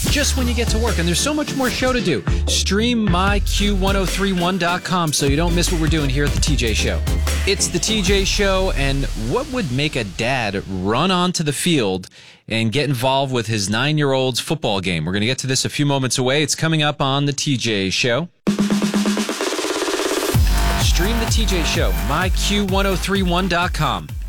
just when you get to work. And there's so much more show to do. Stream myq1031.com so you don't miss what we're doing here at the TJ Show. It's the TJ Show, and what would make a dad run onto the field and get involved with his 9-year-old's football game? We're going to get to this a few moments away. It's coming up on the TJ Show. Stream the TJ Show, myq1031.com.